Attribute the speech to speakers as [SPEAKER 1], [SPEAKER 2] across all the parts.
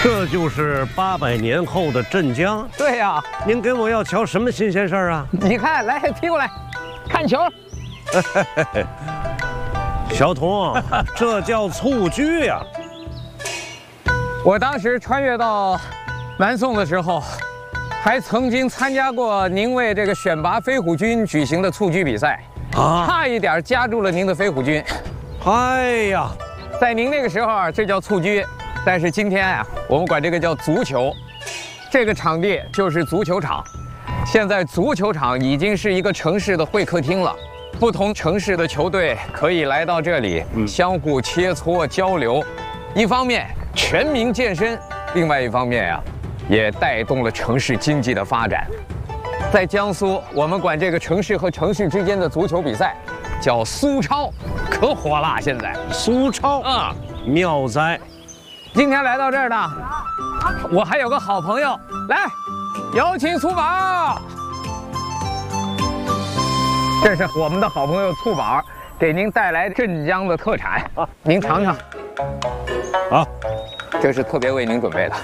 [SPEAKER 1] 这就是800年后的镇江。
[SPEAKER 2] 对呀，
[SPEAKER 1] 您给我要瞧什么新鲜事儿啊？
[SPEAKER 2] 你看，来踢过来，看球。
[SPEAKER 1] 小童，这叫蹴鞠呀！
[SPEAKER 2] 我当时穿越到南宋的时候，还曾经参加过您为这个选拔飞虎军举行的蹴鞠比赛，差一点加入了您的飞虎军。
[SPEAKER 1] 哎呀，
[SPEAKER 2] 在您那个时候啊，这叫蹴鞠，但是今天啊，我们管这个叫足球。这个场地就是足球场，现在足球场已经是一个城市的会客厅了。不同城市的球队可以来到这里，相互切磋交流。一方面全民健身，另外一方面呀，也带动了城市经济的发展。在江苏，我们管这个城市和城市之间的足球比赛叫苏超，可火了。现在
[SPEAKER 1] 苏超啊，妙哉！
[SPEAKER 2] 今天来到这儿呢，我还有个好朋友，来，有请醋宝。这是我们的好朋友醋宝，给您带来镇江的特产，您尝尝。
[SPEAKER 1] 好，
[SPEAKER 2] 这是特别为您准备的。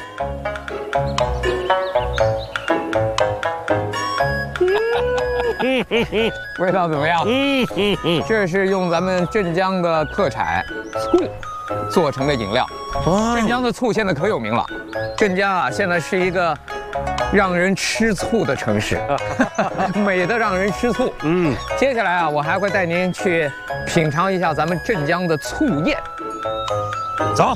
[SPEAKER 2] 味道怎么样？这是用咱们镇江的特产醋做成的饮料。镇江的醋现在可有名了，镇江啊，现在是一个让人吃醋的城市，美的让人吃醋。接下来啊，我还会带您去品尝一下咱们镇江的醋宴。
[SPEAKER 1] 走。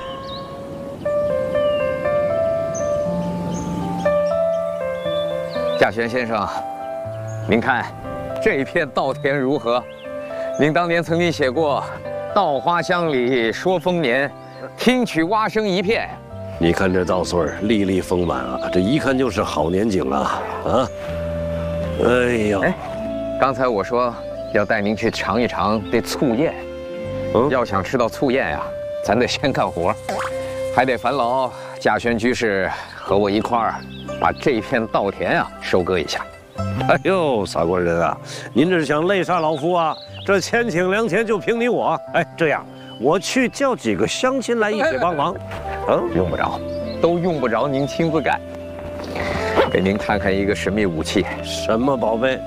[SPEAKER 2] 稼轩先生，您看这一片稻田如何？您当年曾经写过“稻花香里说丰年，听取蛙声一片”。
[SPEAKER 1] 你看这稻穗儿粒粒丰满啊，这一看就是好年景啊！啊，哎呀，
[SPEAKER 2] 刚才我说要带您去尝一尝这醋宴。要想吃到醋宴呀，咱得先干活，还得烦劳稼轩居士和我一块儿把这片稻田啊收割一下。
[SPEAKER 1] 哎呦，傻官人啊，您这是想累煞老夫啊？这千顷良田就凭你我？哎，这样我去叫几个乡亲来一起帮忙。
[SPEAKER 2] 用不着，都用不着您亲自干。给您看看一个神秘武器。
[SPEAKER 1] 什么宝贝？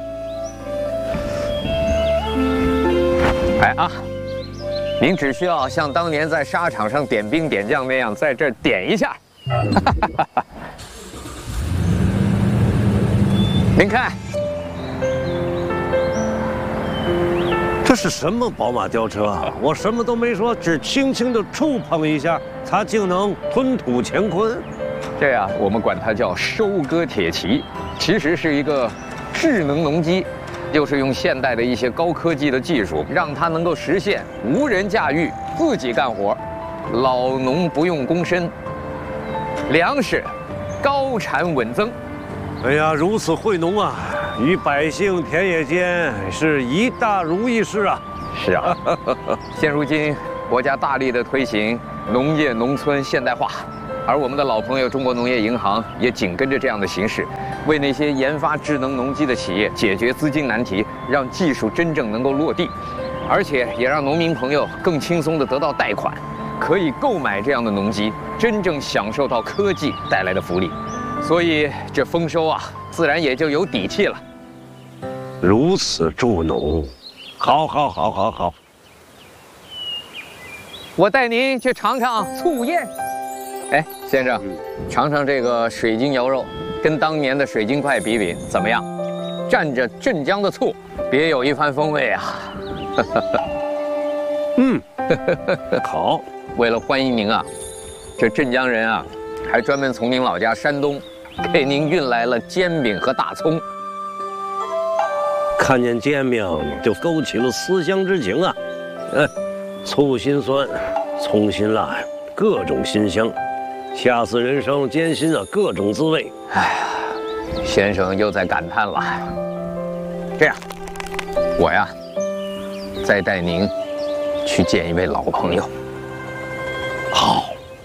[SPEAKER 2] 哎啊，您只需要像当年在沙场上点兵点将那样，在这儿点一下。您看，
[SPEAKER 1] 这是什么宝马吊车啊？我什么都没说，只轻轻地触碰一下，它竟能吞吐乾坤。
[SPEAKER 2] 这呀，我们管它叫收割铁骑，其实是一个智能农机，就是用现代的一些高科技的技术，让它能够实现无人驾驭，自己干活，老农不用躬身，粮食高产稳增。
[SPEAKER 1] 哎呀，如此惠农啊，与百姓田野间是一大如意事啊！
[SPEAKER 2] 是啊，现如今国家大力的推行农业农村现代化，而我们的老朋友中国农业银行也紧跟着这样的形势，为那些研发智能农机的企业解决资金难题，让技术真正能够落地，而且也让农民朋友更轻松地得到贷款，可以购买这样的农机，真正享受到科技带来的福利。所以这丰收啊，自然也就有底气了。
[SPEAKER 1] 如此助农，好。
[SPEAKER 2] 我带您去尝尝醋宴。哎，先生，尝尝这个水晶肴肉，跟当年的水晶块比比，怎么样？蘸着镇江的醋，别有一番风味啊！
[SPEAKER 1] 好。
[SPEAKER 2] 为了欢迎您啊，这镇江人啊，还专门从您老家山东给您运来了煎饼和大葱。
[SPEAKER 1] 看见煎饼就勾起了思乡之情啊！醋心酸，葱心辣，各种馨香，恰似人生艰辛啊，各种滋味。
[SPEAKER 2] 哎呀，先生又在感叹了。这样，我呀，再带您去见一位老朋友。
[SPEAKER 1] 好。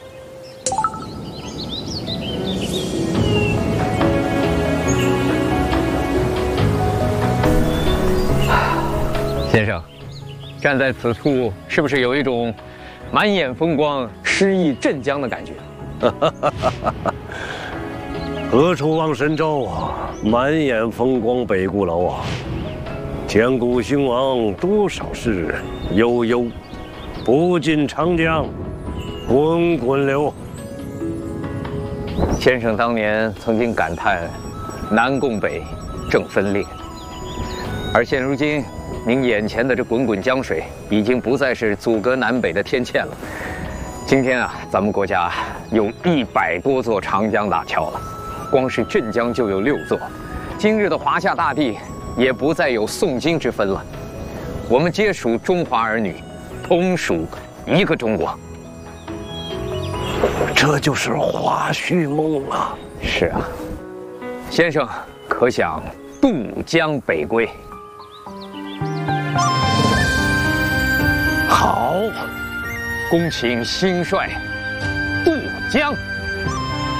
[SPEAKER 2] 先生，站在此处，是不是有一种满眼风光、诗意镇江的感觉？
[SPEAKER 1] 何处望神州啊？满眼风光北固楼啊！千古兴亡多少事，悠悠不尽长江滚滚流。
[SPEAKER 2] 先生当年曾经感叹南共北正分裂，而现如今您眼前的这滚滚江水已经不再是阻隔南北的天堑了。今天啊，咱们国家有100多座长江大桥了，光是镇江就有6座。今日的华夏大地也不再有宋金之分了，我们皆属中华儿女，同属一个中国。
[SPEAKER 1] 这就是华胥梦啊！
[SPEAKER 2] 是啊，先生可想渡江北归？
[SPEAKER 1] 好，
[SPEAKER 2] 恭请兴帅渡江。